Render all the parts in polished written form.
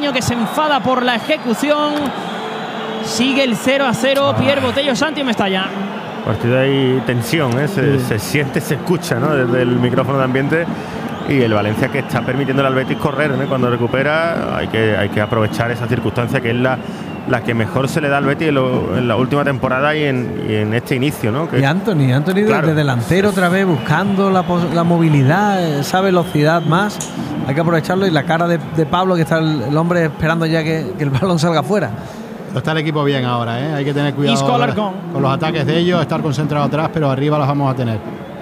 Macedonio, que se enfada por la ejecución. Sigue el 0-0, Pierre Botello, Santi Mestalla. Partido hay tensión, ¿eh? Se siente, se escucha, ¿no? Desde el micrófono de ambiente. Y el Valencia, que está permitiendo al Betis correr, ¿no? Cuando recupera hay que aprovechar esa circunstancia, que es la que mejor se le da al Betis en la última temporada y en este inicio, ¿no? Y Anthony claro, desde delantero otra vez, buscando la movilidad, esa velocidad más. Hay que aprovecharlo. Y la cara de Pablo, que está el hombre esperando ya que el balón salga fuera. Está el equipo bien ahora, ¿eh? Hay que tener cuidado con los ataques de ellos, estar concentrado atrás, pero arriba los vamos a tener.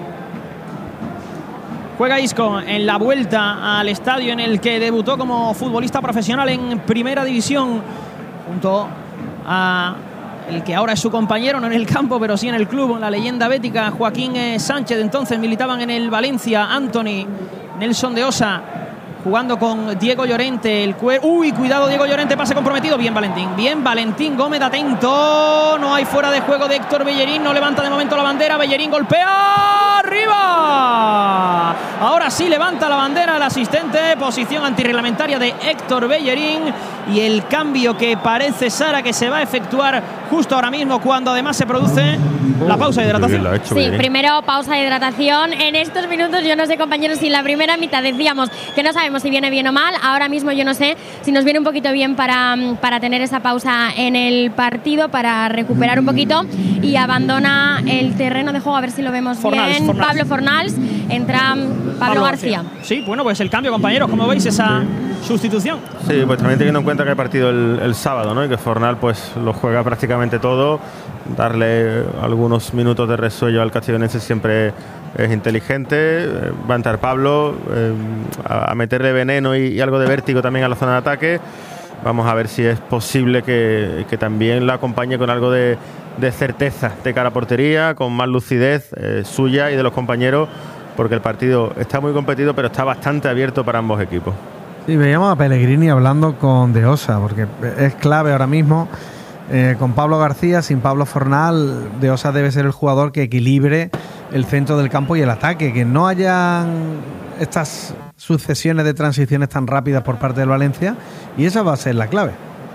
Juega Isco en la vuelta al estadio en el que debutó como futbolista profesional en Primera División, junto a el que ahora es su compañero, no en el campo, pero sí en el club, la leyenda bética Joaquín Sánchez. Entonces militaban en el Valencia Anthony, Nelson de Osa, jugando con Diego Llorente. Cuidado, Diego Llorente, pase comprometido. Bien Valentín Gómez, atento. No hay fuera de juego de Héctor Bellerín, no levanta de momento la bandera. Bellerín golpea arriba. Ahora sí levanta la bandera el asistente. Posición antirreglamentaria de Héctor Bellerín. Y el cambio que parece, Sara, que se va a efectuar justo ahora mismo, cuando además se produce la pausa de hidratación. Sí, primero pausa de hidratación. En estos minutos, yo no sé, compañeros, si en la primera mitad decíamos que no sabemos si viene bien o mal. Ahora mismo yo no sé si nos viene un poquito bien para tener esa pausa en el partido, para recuperar un poquito. Y abandona el terreno de juego, a ver si lo vemos bien. Pablo Fornals, entra Pablo García. Sí, bueno, pues el cambio, compañeros, como veis, esa sustitución. Sí, pues también teniendo en cuenta que hay partido el sábado, ¿no? Y que Fornal pues lo juega prácticamente todo. Darle algunos minutos de resuello al castellonense siempre es inteligente. Va a entrar Pablo a meterle veneno y algo de vértigo también a la zona de ataque. Vamos a ver si es posible que también la acompañe con algo de certeza de cara a portería, con más lucidez suya y de los compañeros, porque el partido está muy competido, pero está bastante abierto para ambos equipos. Sí, veíamos a Pellegrini hablando con De Osa, porque es clave ahora mismo. Con Pablo García, sin Pablo Fornal, De Osa debe ser el jugador que equilibre el centro del campo y el ataque, que no hayan estas sucesiones de transiciones tan rápidas por parte del Valencia, y esa va a ser la clave.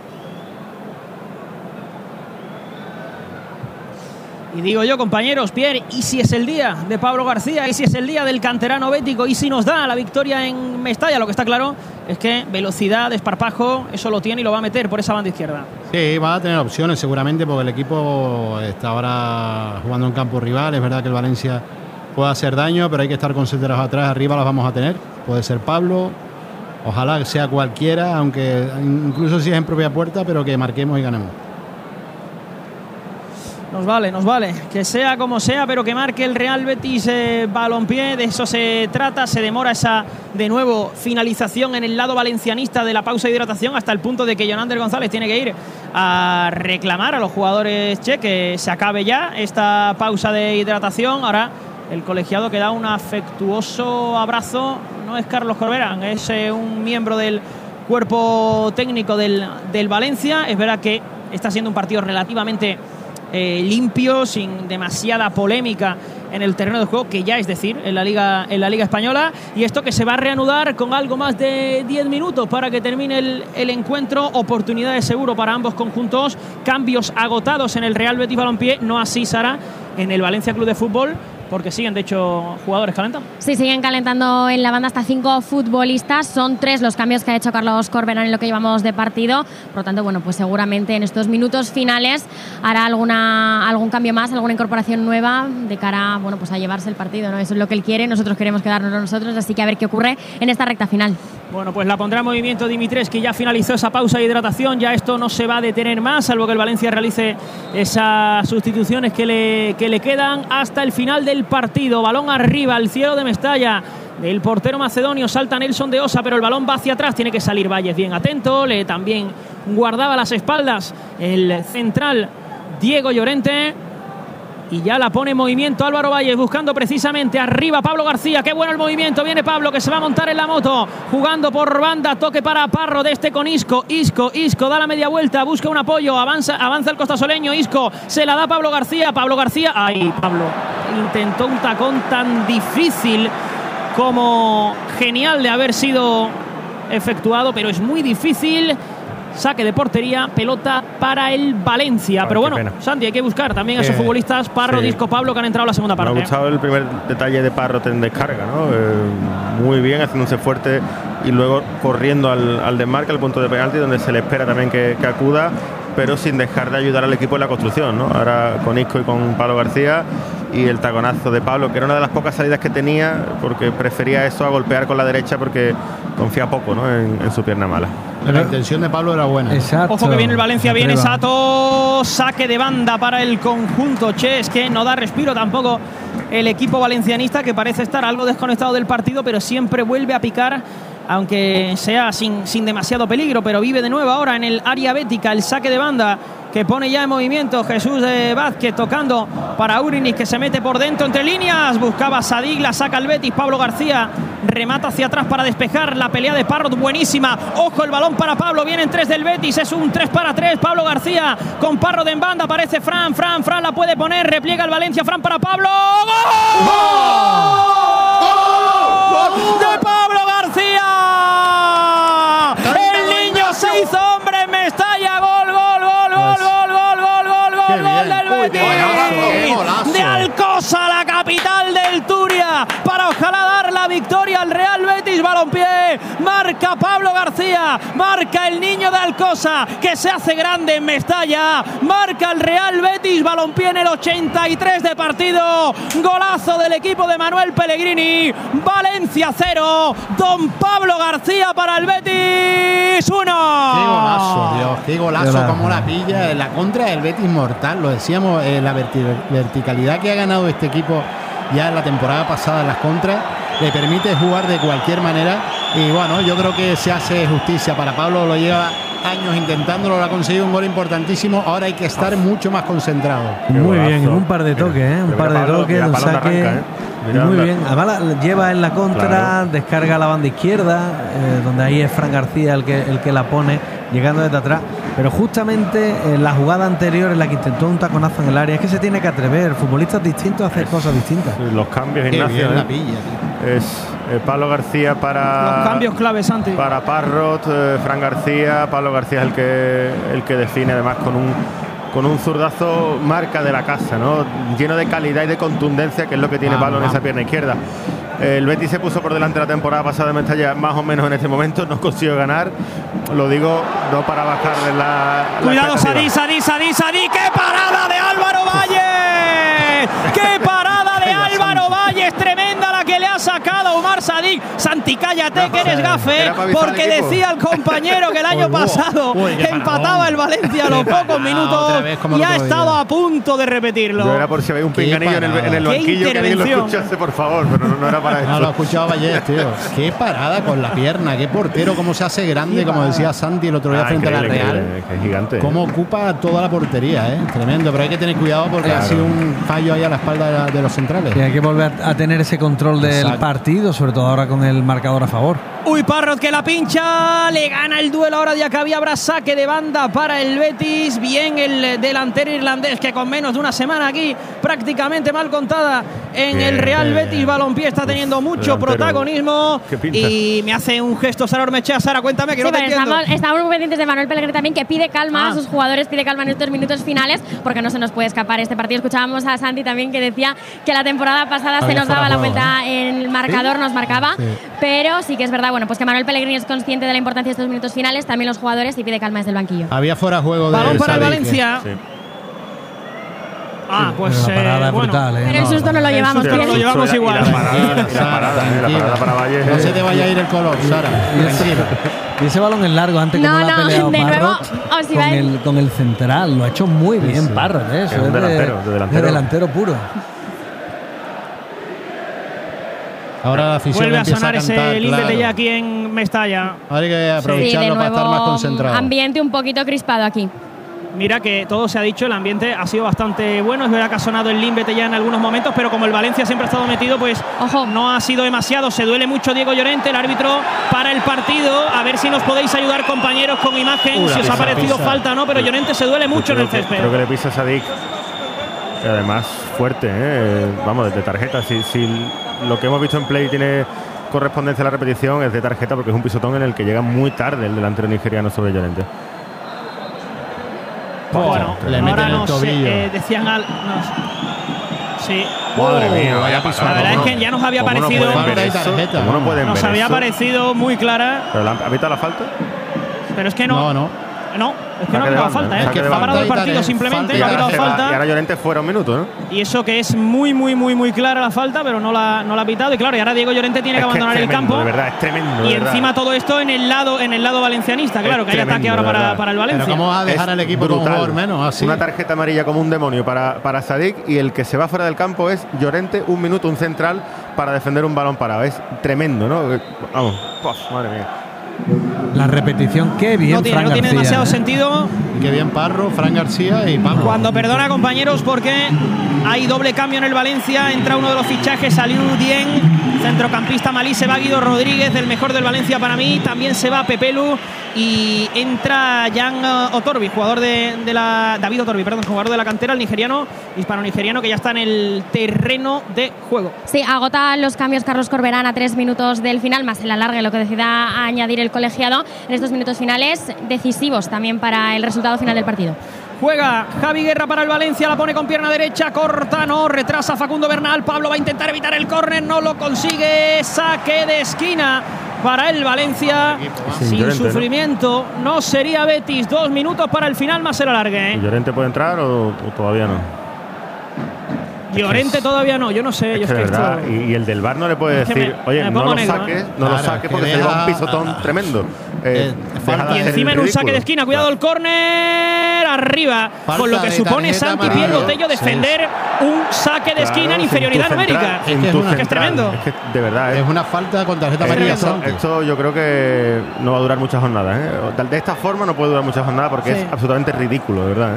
Y digo yo, compañeros, Pierre, ¿y si es el día de Pablo García? ¿Y si es el día del canterano bético? ¿Y si nos da la victoria en Mestalla? Lo que está claro es que velocidad, desparpajo, eso lo tiene y lo va a meter por esa banda izquierda. Sí, va a tener opciones seguramente, porque el equipo está ahora jugando en campo rival. Es verdad que el Valencia puede hacer daño, pero hay que estar concentrados atrás. Arriba las vamos a tener. Puede ser Pablo, ojalá sea cualquiera, aunque incluso si es en propia puerta, pero que marquemos y ganemos. Nos vale, que sea como sea, pero que marque el Real Betis Balompié. De eso se trata. Se demora esa, de nuevo, finalización en el lado valencianista de la pausa de hidratación, hasta el punto de que Jonander González tiene que ir a reclamar a los jugadores che que se acabe ya esta pausa de hidratación. Ahora el colegiado que da un afectuoso abrazo no es Carlos Corberán, es un miembro del cuerpo técnico del Valencia. Es verdad que está siendo un partido relativamente limpio, sin demasiada polémica en el terreno de juego, que ya es decir, en la Liga Española. Y esto que se va a reanudar con algo más de 10 minutos para que termine el encuentro. Oportunidades seguro para ambos conjuntos. Cambios agotados en el Real Betis Balompié, no así, Sara, en el Valencia Club de Fútbol, porque siguen, de hecho, jugadores calentando. Sí, siguen calentando en la banda hasta 5 futbolistas. Son 3 los cambios que ha hecho Carlos Corberán en lo que llevamos de partido. Por lo tanto, bueno, pues seguramente en estos minutos finales hará algún cambio más, alguna incorporación nueva de cara, bueno, pues a llevarse el partido, ¿no? Eso es lo que él quiere. Nosotros queremos quedárnoslo nosotros, así que a ver qué ocurre en esta recta final. Bueno, pues la pondrá en movimiento Dimitrescu, ya finalizó esa pausa de hidratación. Ya esto no se va a detener más, salvo que el Valencia realice esas sustituciones que le quedan hasta el final del partido. Balón arriba, al cielo de Mestalla, del portero macedonio. Salta Nelson de Osa, pero el balón va hacia atrás. Tiene que salir Valles bien atento. También guardaba las espaldas el central Diego Llorente. Y ya la pone en movimiento Álvaro Valles, buscando precisamente arriba Pablo García. Qué bueno el movimiento, viene Pablo, que se va a montar en la moto, jugando por banda, toque para Parro, de este con Isco, da la media vuelta, busca un apoyo, avanza el costasoleño, Isco, se la da Pablo García, ay, Pablo intentó un tacón tan difícil como genial de haber sido efectuado, pero es muy difícil. Saque de portería, pelota para el Valencia. Pero bueno, Santi, hay que buscar también a esos futbolistas, Parro, Disco, Pablo, que han entrado a la segunda parte. Me ha gustado el primer detalle de Parro en descarga, ¿no? Muy bien, haciéndose fuerte y luego corriendo al desmarque, al punto de penalti, donde se le espera también que acuda, pero sin dejar de ayudar al equipo en la construcción, ¿no? Ahora con Isco y con Pablo García, y el taconazo de Pablo, que era una de las pocas salidas que tenía, porque prefería eso a golpear con la derecha, porque confía poco, ¿no? en su pierna mala. La intención de Pablo era buena. Exacto. Ojo que viene el Valencia, viene Sato, saque de banda para el conjunto Ches, que no da respiro tampoco el equipo valencianista, que parece estar algo desconectado del partido, pero siempre vuelve a picar, aunque sea sin demasiado peligro, pero vive de nuevo ahora en el área bética. El saque de banda que pone ya en movimiento Jesús Vázquez, tocando para Urinis, que se mete por dentro entre líneas, buscaba Sadik, la saca el Betis, Pablo García remata hacia atrás para despejar, la pelea de Parrot buenísima, ojo el balón para Pablo, vienen 3 del Betis, es un 3 para 3, Pablo García con Parrot en banda, aparece Fran la puede poner, repliega el Valencia, Fran para Pablo, ¡gol! ¡Gol! ¡De Pablo García! El niño se hizo hombre en Mestalla, gol del Betis, de Alcosa, la capital del Turia, para ojalá dar la victoria al Real Betis Balompié. Marca Pablo García, marca el niño de Alcosa, que se hace grande en Mestalla, marca el Real Betis Balompié en el 83 de partido, golazo del equipo de Manuel Pellegrini. Valencia 0, don Pablo García para el Betis 1. Qué golazo, Dios, qué golazo, como la pilla en la contra del Betis mortal. Lo decíamos, la verticalidad que ha ganado este equipo ya en la temporada pasada en las contras le permite jugar de cualquier manera, y bueno, yo creo que se hace justicia para Pablo, lo lleva años intentándolo, lo ha conseguido, un gol importantísimo, ahora hay que estar mucho más concentrado. Muy bien, un par de toques, un par de toques, un saque. Muy bien, además lleva en la contra, descarga a la banda izquierda, donde ahí es Fran García el que la pone, llegando desde atrás. Pero justamente en la jugada anterior, en la que intentó un taconazo en el área, es que se tiene que atrever, futbolistas distintos a hacer cosas distintas. Los cambios, Ignacio, la pilla, es Pablo García para... Los cambios claves, Santi. Para Parrot, Fran García. Pablo García es el que define, además con un zurdazo marca de la casa, ¿no? Lleno de calidad y de contundencia, que es lo que tiene Pablo en esa pierna izquierda. El Betis se puso por delante la temporada pasada en Mestalla, más o menos en este momento, no consiguió ganar. Lo digo no para bajarle la cuidado, Sadí, ¡qué parada de Álvaro Valle! ¡Qué parada de Álvaro Valle! Es tremenda la que le ha sacado Omar Sadik. Santi, cállate, que eres gafe, porque decía el compañero que el año pasado empataba el Valencia a los pocos minutos y ha estado a punto de repetirlo. No era por si había un pinganillo en el banquillo, que alguien lo escuchase, por favor, pero no era para eso. No lo ha escuchado Valle, tío. Qué parada con la pierna, qué portero, cómo se hace grande, como decía Santi el otro día frente a la Real. Es gigante. Cómo ocupa toda la portería, tremendo, pero hay que tener cuidado porque ha sido un fallo ahí a la espalda de los centrales. Y hay que volver a tener ese control del partido, sobre todo ahora con el marcador a favor. Uy, Parrot que la pincha, le gana el duelo ahora de Acabí, habrá saque de banda para el Betis. Bien el delantero irlandés, que con menos de una semana aquí, prácticamente mal contada en el Real Betis Balompié, está teniendo mucho protagonismo. Y me hace un gesto Sara Ormechea. Sara, cuéntame, que no te entiendo. Estamos muy pendientes de Manuel Pellegrini también, que pide calma a sus jugadores, pide calma en estos minutos finales, porque no se nos puede escapar este partido. Escuchábamos a Santi también, que decía que la temporada pasada se nos daba la vuelta en el marcador, nos marcaba, pero sí que es verdad, bueno, pues que Manuel Pellegrini es consciente de la importancia de estos minutos finales, también los jugadores, y pide calma desde el banquillo. Había fuera juego de balón para el Valencia. Pues parada brutal, pero el susto no lo llevamos, no lo llevamos igual. La parada para Valle. No se te vaya a ir el color, Sara. Y ese balón es largo, antes que no lo ha peleado Parrot con el central. Lo ha hecho muy bien Parrot, eso es de delantero puro. Ahora la afición vuelve a sonar ese límite claro. Ya aquí en Mestalla. Hay que aprovecharlo para estar más concentrado. Ambiente un poquito crispado aquí. Mira que todo se ha dicho, el ambiente ha sido bastante bueno. Es verdad que ha sonado el límite ya en algunos momentos, pero como el Valencia siempre ha estado metido, pues no ha sido demasiado. Se duele mucho Diego Llorente, el árbitro para el partido. A ver si nos podéis ayudar, compañeros, con imagen, si os ha parecido falta o no, pero Llorente se duele mucho en el césped. Creo que le pisa a Sadik. Además, fuerte, vamos, desde tarjeta. Si lo que hemos visto en play tiene correspondencia a la repetición es de tarjeta porque es un pisotón en el que llega muy tarde el delantero nigeriano sobre Llorente. Bueno, le meten el tobillo. Decían al... sí. Madre mía, vaya La verdad es que ya nos había parecido... Nos había parecido muy clara. ¿Pero ha pitado la falta? Pero es que no. No, es que no ha pitado falta, Es que ha parado el partido simplemente, no ha pitado falta. Y ahora Llorente fuera un minuto, ¿no? Y eso que es muy clara la falta, pero no la ha pitado. Y claro, y ahora Diego Llorente tiene que abandonar el campo. De verdad, es tremendo. Y encima todo esto en el lado valencianista, claro, que hay ataque ahora para el Valencia. Pero ¿cómo va a dejar al equipo con un jugador menos? Así. Una tarjeta amarilla como un demonio para Sadik, y el que se va fuera del campo es Llorente, un minuto, un central para defender un balón parado. Es tremendo, ¿no? Vamos, madre mía. La repetición, qué bien. No tiene demasiado sentido. Qué bien Parro, Fran García y Pablo. Cuando perdona, compañeros, porque hay doble cambio en el Valencia. Entra uno de los fichajes, Saliu Dieng, centrocampista malí. Se va Guido Rodríguez, el mejor del Valencia para mí. También se va Pepelu y entra Jan Otorbi, jugador David Otorbi, perdón, jugador de la cantera, el nigeriano, hispano-nigeriano, que ya está en el terreno de juego. Sí, agota los cambios Carlos Corberán a 3 minutos del final, más el alargue, lo que decida añadir el colegiado en estos minutos finales, decisivos también para el resultado final del partido. Juega Javi Guerra para el Valencia, la pone con pierna derecha, corta, no, retrasa Facundo Bernal. Pablo va a intentar evitar el córner, no lo consigue. Saque de esquina para el Valencia. Sin Llorente, sufrimiento, ¿no? Sería Betis. 2 minutos para el final, más el alargue. ¿Y Llorente puede entrar o todavía no? Llorente todavía no, yo no sé. Es que verdad, y el del VAR no le puede decir, oye, no lo saques porque se lleva un pisotón tremendo. Y encima en un saque de esquina, cuidado el córner, arriba, con lo que supone Santi Pierre Botello defender un saque de esquina en inferioridad numérica. Es que es tremendo. Es que de verdad es una falta con tarjeta amarilla. Esto yo creo que no va a durar muchas jornadas. De esta forma no puede durar muchas jornadas porque es absolutamente ridículo, de verdad.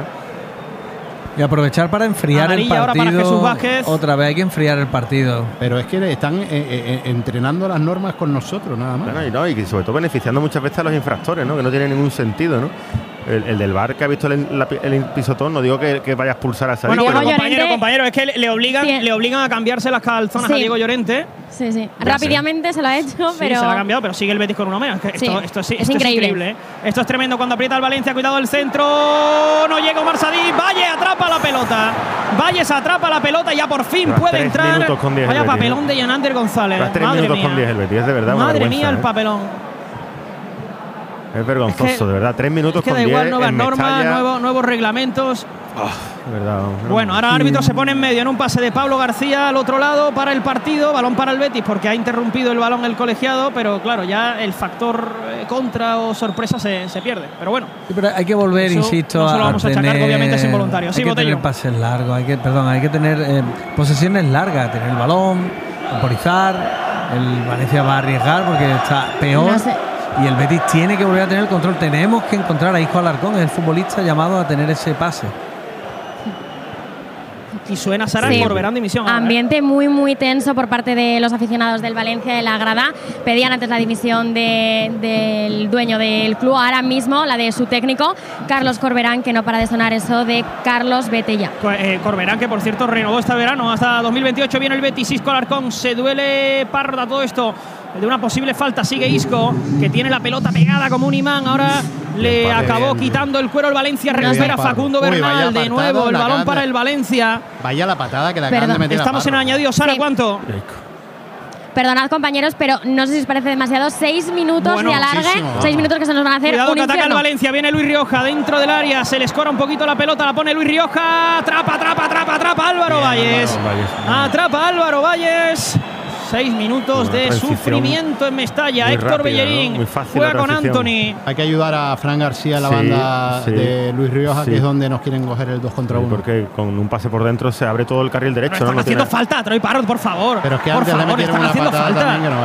Y aprovechar para enfriar amarilla el partido. Ahora para Jesús Vázquez. Otra vez hay que enfriar el partido. Pero es que están entrenando las normas con nosotros, nada más. Bueno, y sobre todo beneficiando muchas veces a los infractores, ¿no? Que no tiene ningún sentido, ¿no? El del VAR que ha visto el pisotón, no digo que vaya a expulsar a Sadik. Bueno, compañero, es que le obligan a cambiarse las calzonas a Diego Llorente. Sí. Rápidamente se lo ha hecho, pero... Sí, se lo ha cambiado, pero sigue el Betis con uno menos. Esto es increíble. Esto es tremendo cuando aprieta el Valencia. Cuidado el centro. No llega Omar Sadik. Valle atrapa la pelota. Valles atrapa la pelota. Ya por fin puede entrar. Vaya papelón de Yanander González. 3 minutos con 10 el Betis. Es de verdad. Madre mía, el papelón. Es vergonzoso, de verdad. 3 minutos con 10. Da igual, nuevas normas, nuevos reglamentos. Verdad, bueno, ahora el árbitro se pone en medio en un pase de Pablo García al otro lado para el partido. Balón para el Betis porque ha interrumpido el balón el colegiado, pero claro, ya el factor contra o sorpresa se pierde. Pero bueno. Sí, pero hay que volver, insisto, no se lo vamos a achacar, que obviamente es involuntario. Sí, hay que tener pases largos, hay que tener posesiones largas, tener el balón, temporizar. El Valencia va a arriesgar porque está peor. No sé. Y el Betis tiene que volver a tener el control. Tenemos que encontrar a Isco Alarcón, es el futbolista llamado a tener ese pase. Y suena Sara por verán dimisión. Ambiente muy tenso por parte de los aficionados del Valencia, de la grada. Pedían antes la dimisión del dueño del club, ahora mismo la de su técnico, Carlos Corberán, que no para de sonar eso de Carlos vete ya. Corberán, que por cierto renovó este verano hasta 2028. Viene el Betis. Isco Alarcón, se duele Parda todo esto de una posible falta. Sigue Isco, que tiene la pelota pegada como un imán. Ahora le acabó quitando el cuero el Valencia. Recupera Facundo Bernal de nuevo. El balón para el Valencia. Vaya la patada que le acaban de meter. Estamos en el añadido. Sara, ¿cuánto? Perdonad, compañeros, pero no sé si os parece demasiado. 6 minutos de alargue. Muchísimo. 6 minutos que se nos van a hacer. Cuidado, un que ataca infierno. el Valencia. Viene Luis Rioja dentro del área. Se le escora un poquito la pelota. La pone Luis Rioja. Atrapa Álvaro Valles. Atrapa Álvaro Valles. 6 minutos de sufrimiento en Mestalla. Héctor Bellerín juega con Anthony. Hay que ayudar a Fran García, la banda de Luis Rioja, que es donde nos quieren coger el 2 contra 1. Porque con un pase por dentro se abre todo el carril derecho. Pero están haciendo falta, Troy Parrott, por favor. Pero es que antes le metieron una patada también que no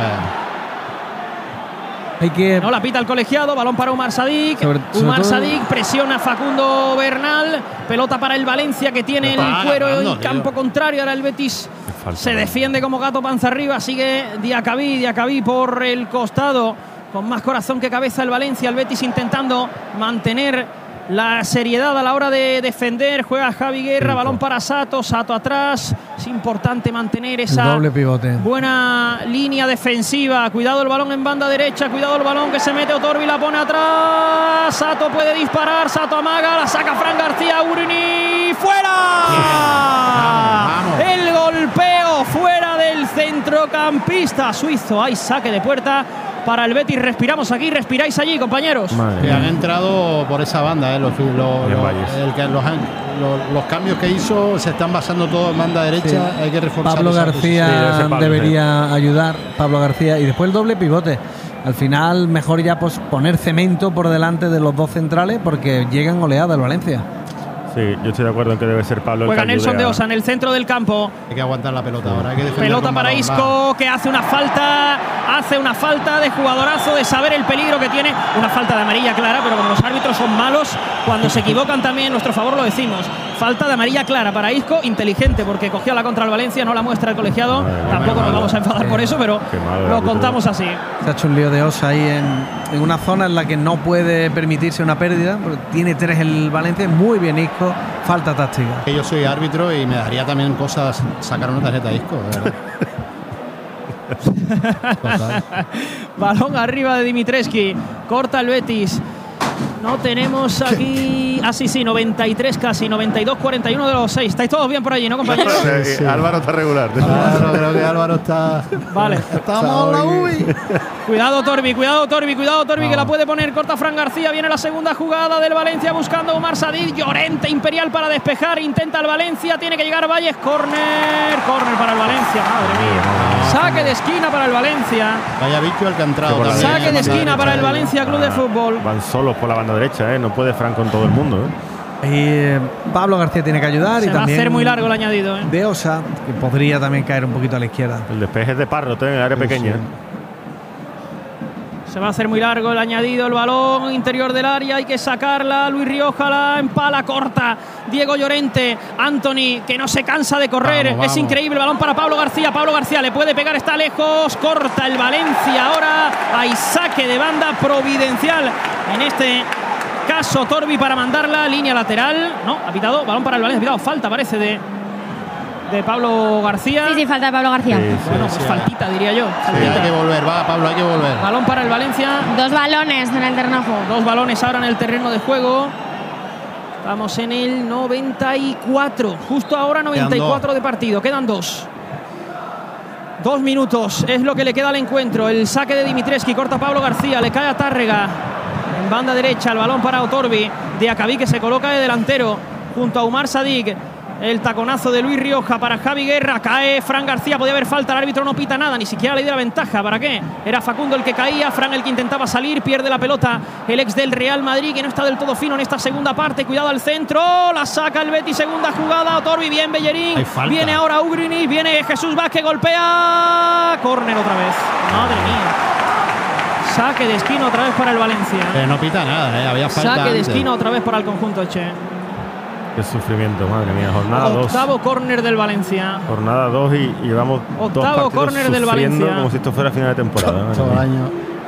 vean. No la pita el colegiado, balón para Umar Sadik. Sadik presiona a Facundo Bernal. Pelota para el Valencia, que tiene el cuero en campo contrario. Ahora el Betis se defiende como gato panza arriba. Sigue Diacabí por el costado. Con más corazón que cabeza el Valencia. El Betis intentando mantener la seriedad a la hora de defender. Juega Javi Guerra, balón para Sato, Sato atrás. Es importante mantener esa doble pivote. Buena línea defensiva. Cuidado el balón en banda derecha, cuidado el balón que se mete Otorbi, la pone atrás. Sato puede disparar, Sato amaga, la saca Fran García, Ugrini, ¡fuera! Vamos. El golpeo fuera del centrocampista suizo. Hay saque de puerta para el Betis. Respiramos aquí, respiráis allí, compañeros. Que han entrado por esa banda, los cambios que hizo se están basando todos en banda derecha. Sí. Hay que reforzar. Pablo García debería ayudar, Pablo García, y después el doble pivote. Al final mejor ya pues poner cemento por delante de los dos centrales porque llegan oleadas al Valencia. Sí, yo estoy de acuerdo en que debe ser Pablo. Juega Nelson de Osa en el centro del campo. Hay que aguantar la pelota ahora. Hay que pelota para Isco, que hace una falta de jugadorazo, de saber el peligro que tiene. Una falta de amarilla clara, pero como los árbitros son malos, cuando se equivocan también en nuestro favor lo decimos. Falta de amarilla clara para Isco, inteligente, porque cogió la contra el Valencia, no la muestra el colegiado. Tampoco nos vamos a enfadar por eso, pero lo contamos así. Se ha hecho un lío de Osa ahí en una zona en la que no puede permitirse una pérdida, porque tiene 3 el Valencia. Muy bien Isco, falta táctica. Yo soy árbitro y me daría también cosas sacar una tarjeta de Isco, de verdad. Balón arriba de Dimitrescu, corta el Betis. No tenemos aquí. Sí, 93 casi, 92-41 de los 6. ¿Estáis todos bien por allí, no, compañeros? Sí. Álvaro está regular. Claro, creo que Álvaro está. Vale. Estamos la UI. Cuidado Torbi, que la puede poner. Corta Fran García. Viene la segunda jugada del Valencia buscando a Omar Sadik. Llorente Imperial para despejar. Intenta el Valencia. Tiene que llegar Valles. Corner para el Valencia. Madre mía. Saque de esquina para el Valencia. Vaya bicho el que ha entrado también. Saque de esquina para el Valencia Club de Fútbol. Van solos por la banda derecha, no puede Fran con todo el mundo. Y Pablo García tiene que ayudar. Se y va también a hacer muy largo el añadido. De Osa, que podría también caer un poquito a la izquierda. El despeje es de Parrot en el área pequeña. Sí. Se va a hacer muy largo el añadido, el balón interior del área, hay que sacarla. Luis Rioja la empala, corta Diego Llorente. Anthony, que no se cansa de correr. Vamos. Es increíble, el balón para Pablo García. Pablo García le puede pegar, está lejos. Corta el Valencia. Ahora hay saque de banda providencial. En este caso, Torbi para mandarla. Línea lateral. No, ha pitado. Balón para el Valencia. Ha pitado falta, parece, de Pablo García. Sí, falta de Pablo García. Bueno, pues faltita, diría yo. Sí, hay que volver, va, Pablo, hay que volver. Balón para el Valencia. 2 balones en el terreno de juego. 2 balones ahora en el terreno de juego. Estamos en el 94. Justo ahora 94 de partido. Quedan 2. 2 minutos es lo que le queda al encuentro. El saque de Dimitrescu. Corta Pablo García. Le cae a Tárrega. En banda derecha el balón para Otorbi. Diacabí, que se coloca de delantero junto a Umar Sadik. El taconazo de Luis Rioja para Javi Guerra. Cae Fran García. Podía haber falta. El árbitro no pita nada. Ni siquiera le dio la ventaja. ¿Para qué? Era Facundo el que caía. Fran el que intentaba salir. Pierde la pelota el ex del Real Madrid, que no está del todo fino en esta segunda parte. Cuidado al centro. La saca el Betis. Segunda jugada. Otorbi, bien Bellerín. Viene ahora Ugrini. Viene Jesús Vázquez. Golpea. Córner otra vez. Madre mía. Saque de esquina otra vez para el Valencia. No pita nada, había falta. Saque de esquina otra vez para el conjunto Eche. Qué sufrimiento, madre mía. Jornada 2. Octavo córner del Valencia. Jornada 2 y llevamos octavo córner del Valencia. Como si esto fuera final de temporada. Todo el año.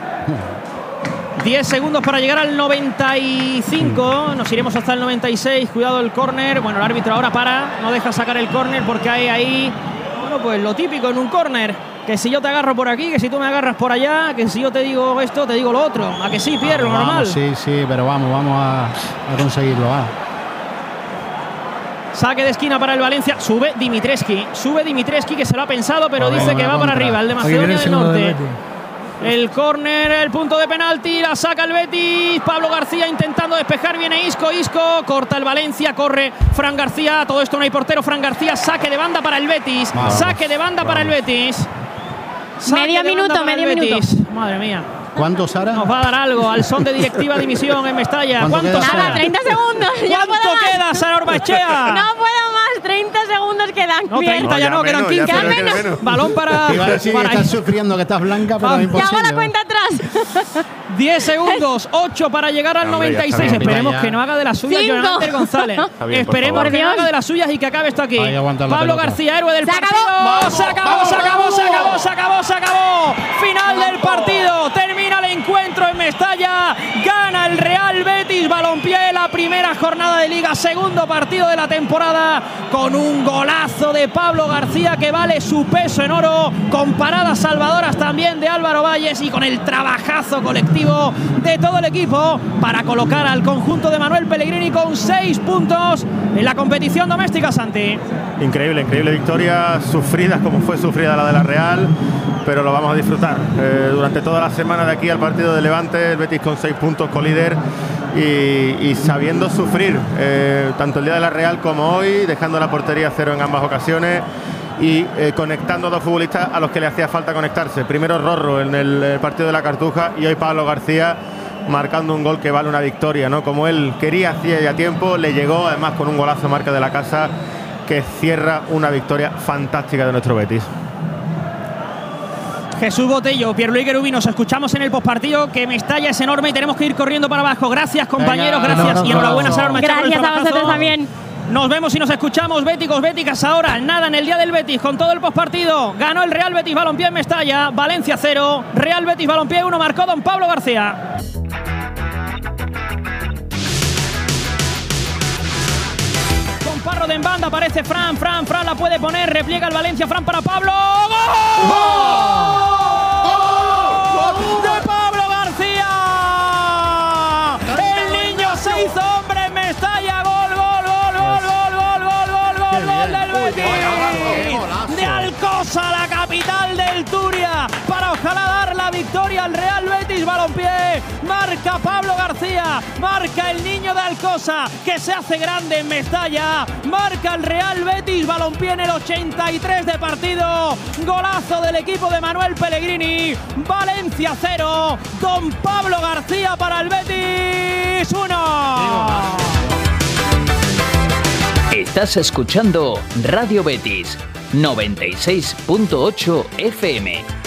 10 segundos para llegar al 95. Nos iremos hasta el 96. Cuidado el córner. Bueno, el árbitro ahora para. No deja sacar el córner porque hay ahí, bueno, pues lo típico en un córner. Que si yo te agarro por aquí, que si tú me agarras por allá, que si yo te digo esto, te digo lo otro. ¿A que sí, Pierre? Lo normal. Sí, pero vamos a conseguirlo. Saque de esquina para el Valencia. Sube Dimitrescu, que se lo ha pensado, pero dice que va para arriba. El de Macedonia del Norte. El córner, el punto de penalti, la saca el Betis. Pablo García intentando despejar, viene Isco, corta el Valencia, corre Fran García. Todo esto no hay portero. Fran García, saque de banda para el Betis. Saque de banda para el Betis. Medio minuto. Madre mía. ¿Cuánto, Sara? Nos va a dar algo al son de directiva dimisión en Mestalla. ¿Cuánto? Nada, 30 segundos. ¿Cuánto queda, Sara Orbachea? No puedo más, 30 segundos quedan. No, 30 ya no, quedan 15. Menos. Balón para... Iba a decir que estás sufriendo, que estás blanca, pero es imposible. Ya hago la cuenta atrás. 10 segundos, 8 para llegar al 96. Esperemos que no haga de las suyas Jonathan González. Esperemos que no haga de las suyas y que acabe esto aquí. Pablo García, héroe del partido. Se acabó. Final del partido. Termina el encuentro en Mestalla. Gana el Real Betis Balompié. La la primera jornada de Liga, segundo partido de la temporada, con un golazo de Pablo García que vale su peso en oro, con paradas salvadoras también de Álvaro Valles y con el trabajazo colectivo de todo el equipo para colocar al conjunto de Manuel Pellegrini con 6 puntos en la competición doméstica, Santi. Increíble victoria, sufrida como fue sufrida la de la Real, pero lo vamos a disfrutar durante toda la semana de aquí al partido de Levante. El Betis con 6 puntos, colíder, y sabiendo sufrir tanto el día de la Real como hoy, dejando la portería cero en ambas ocasiones y conectando a dos futbolistas a los que le hacía falta conectarse. Primero Rorro en el partido de la Cartuja y hoy Pablo García marcando un gol que vale una victoria, ¿no? Como él quería hacía ya tiempo, le llegó además con un golazo marca de la casa que cierra una victoria fantástica de nuestro Betis. Jesús Botello, Pierluigi Cherubín, nos escuchamos en el postpartido, que Mestalla es enorme y tenemos que ir corriendo para abajo. Gracias, compañeros, gracias y enhorabuena, Sara Ormechero. Gracias a vosotros también. Nos vemos y nos escuchamos, béticos, béticas, ahora. Nada en el día del Betis, con todo el postpartido. Ganó el Real Betis Balompié en Mestalla, Valencia 0, Real Betis Balompié 1, marcó don Pablo García. Con Parro en banda, aparece Fran la puede poner, repliega el Valencia, Fran para Pablo. ¡Gol! ¡Gol! ¡De Pablo García! El niño se hizo hombre en Mestalla. Gol del Betis. De Alcosa, la capital del Turia, para ojalá dar la victoria al Real Betis Balompié. Marca Pablo García, marca el niño de Alcosa, que se hace grande en Mestalla. Marca el Real Betis Balompié en el 83 de partido. Golazo del equipo de Manuel Pellegrini. Valencia 0, don Pablo García para el Betis 1. Estás escuchando Radio Betis 96.8 FM.